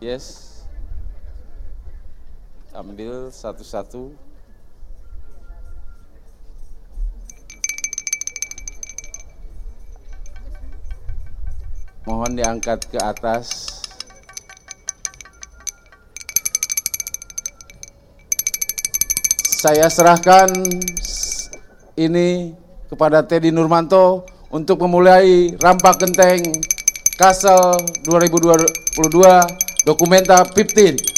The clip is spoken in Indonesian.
Yes. Ambil satu-satu. Mohon diangkat ke atas. Saya serahkan ini kepada Teddy Nurmanto untuk memulai rampak genteng Kasel 2022 Dokumenta 15.